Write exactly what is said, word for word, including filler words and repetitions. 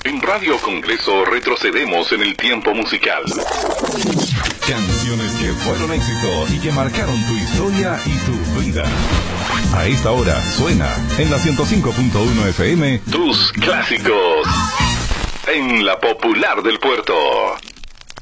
En Radio Congreso retrocedemos en el tiempo musical. Canciones que fueron éxito y que marcaron tu historia y tu vida. A esta hora suena en la ciento cinco punto uno F M tus clásicos en la Popular del Puerto.